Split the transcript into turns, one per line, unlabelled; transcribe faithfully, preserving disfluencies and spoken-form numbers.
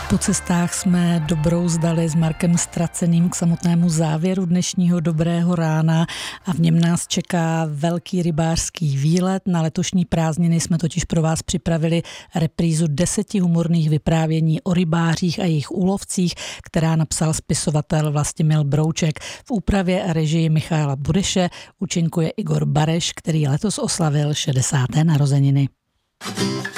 Po cestách jsme dobrou zdali s Markem Ztraceným k samotnému závěru dnešního Dobrého rána a v něm nás čeká velký rybářský výlet. Na letošní prázdniny jsme totiž pro vás připravili reprízu deseti humorných vyprávění o rybářích a jejich úlovcích, která napsal spisovatel Vlastimil Brouček. V úpravě a režii Michaela Budeše účinkuje Igor Bareš, který letos oslavil šedesáté narozeniny.